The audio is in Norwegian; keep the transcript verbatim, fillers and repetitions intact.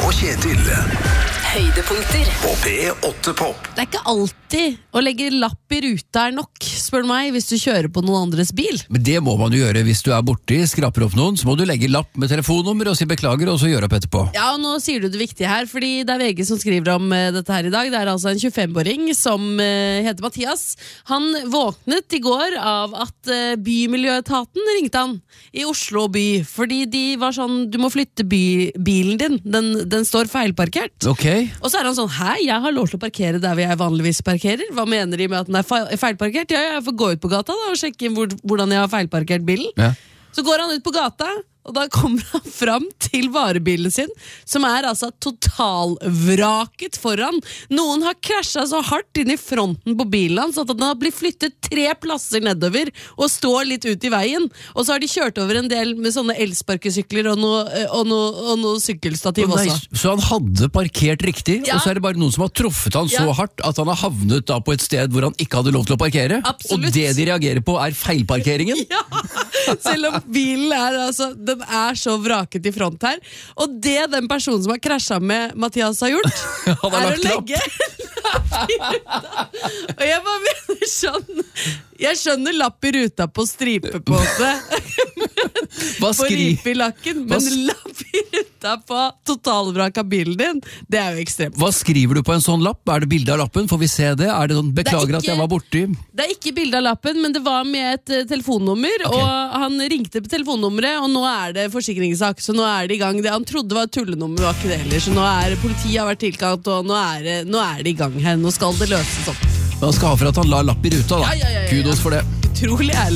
og Kjetil. Høydepunkter På P åtte Pop. Det er ikke alltid å legge lapp i ruta er nok, spør du meg, hvis du kjører på noen andres bil. Men det må man jo gjøre hvis du er borti, skraper opp noen, så må du legge lapp med telefonnummer og si beklager, og så gjøre opp etterpå. Ja, og nå sier du det viktige her, fordi det er V G som skriver om uh, dette her i dag. Det er altså en tjuefem-åring som uh, heter Mathias. Han våknet i går av at uh, Bymiljøetaten ringte han i Oslo by, fordi de var sånn, du må flytte by, bilen din, den, den står feilparkert. Ok. Og så er han sånn, hei, jeg har lov til å parkere der jeg vanligvis parkerer. Hva mener de med at den er feil, feilparkert? Ja, jeg får gå ut på gata da og sjekke hvor, hvordan jeg har feilparkert bilen. Ja. Så går han ut på gata, og da kommer han fram til varebilen sin, som er altså totalvraket foran. Noen har krasjet så hardt inn i fronten på bilen hans at den har blitt flyttet tre plasser nedover og står litt ut i veien. Og så har de kjørt over en del med sånne elsparkesykler og noe, og noe, og noe sykkelstativ Å nei, også. så han hadde parkert riktig, Ja. og så er det bare noen som har truffet han så Ja. hardt at han har havnet da på et sted hvor han ikke hadde lov til å parkere. Absolutt. Og det de reagerer på er feilparkeringen. Ja, selv om bilen er altså, den er så vraket i front her. Og det den personen som har krasjet med Mathias har gjort, Han har er å lagt lapp. legge lapp i ruta. Og jeg bare mener sånn, jeg skjønner lapp i ruta på stripe på det, Hva på skri... ripe i lakken, Hva men s- lapp i ruta på totalvrak av bilen din, det er jo ekstremt. Hva skriver du på en sånn lapp? Er det bilde av lappen? Får vi se det? Er det sånn, beklager Det er at jeg ikke- var borti? Det er ikke bilde av lappen, men det var med et eh, telefonnummer, Ok. og han ringte på telefonnummeret, og nå er det forsikringssak, så nå er det i gang. Det han trodde var et tullenummer, var ikke det heller, så nå er politiet har vært tilkalt, og nå er, det, nå er det i gang her. Nå skal det løses opp. Han skal ha for at han la lapp i ruta, da. Ja, ja, ja, ja, ja. Kudos for det. Utrolig ærlig.